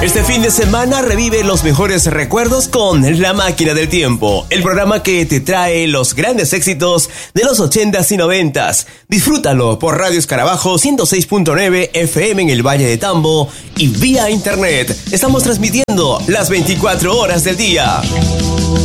Este fin de semana revive los mejores recuerdos con La Máquina del Tiempo, el programa que te trae los grandes éxitos de los 80s y 90s. Disfrútalo por Radio Escarabajo 106.9 FM en el Valle de Tambo y vía internet. Estamos transmitiendo las 24 horas del día.